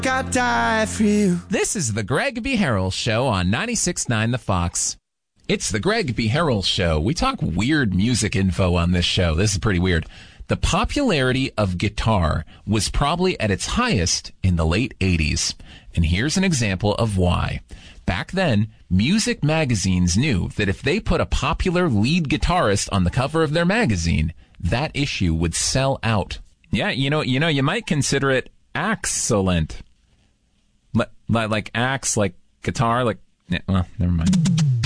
I'd die for you. This is the Greg B. Harrell Show on 96.9 The Fox. It's the Greg B. Harrell Show. We talk weird music info on this show. This is pretty weird. The popularity of guitar was probably at its highest in the late 80s. And here's an example of why. Back then, music magazines knew that if they put a popular lead guitarist on the cover of their magazine, that issue would sell out. Yeah, you might consider it excellent. Like axe, like guitar, like, well, never mind.